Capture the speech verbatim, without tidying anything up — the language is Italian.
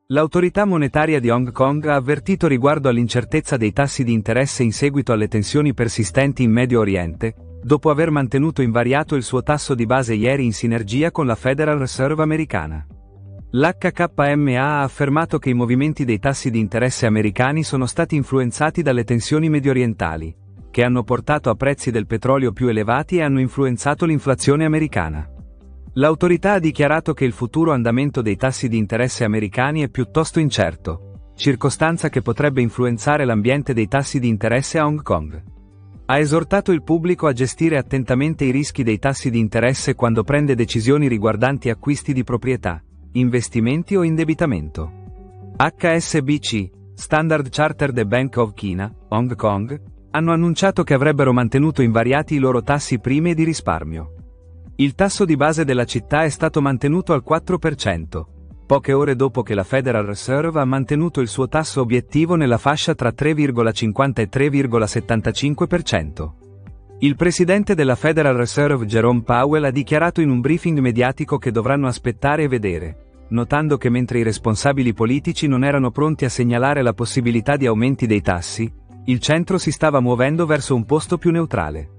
L'autorità monetaria di Hong Kong ha avvertito riguardo all'incertezza dei tassi di interesse in seguito alle tensioni persistenti in Medio Oriente, dopo aver mantenuto invariato il suo tasso di base ieri in sinergia con la Federal Reserve americana. L'H K M A ha affermato che i movimenti dei tassi di interesse americani sono stati influenzati dalle tensioni mediorientali, che hanno portato a prezzi del petrolio più elevati e hanno influenzato l'inflazione americana. L'autorità ha dichiarato che il futuro andamento dei tassi di interesse americani è piuttosto incerto, circostanza che potrebbe influenzare l'ambiente dei tassi di interesse a Hong Kong. Ha esortato il pubblico a gestire attentamente i rischi dei tassi di interesse quando prende decisioni riguardanti acquisti di proprietà, investimenti o indebitamento. H S B C, Standard Chartered e Bank of China, Hong Kong, hanno annunciato che avrebbero mantenuto invariati i loro tassi primi e di risparmio. Il tasso di base della città è stato mantenuto al quattro per cento, poche ore dopo che la Federal Reserve ha mantenuto il suo tasso obiettivo nella fascia tra tre virgola cinquanta e tre virgola settantacinque per cento. Il presidente della Federal Reserve Jerome Powell ha dichiarato in un briefing mediatico che dovranno aspettare e vedere, notando che mentre i responsabili politici non erano pronti a segnalare la possibilità di aumenti dei tassi, il centro si stava muovendo verso un posto più neutrale.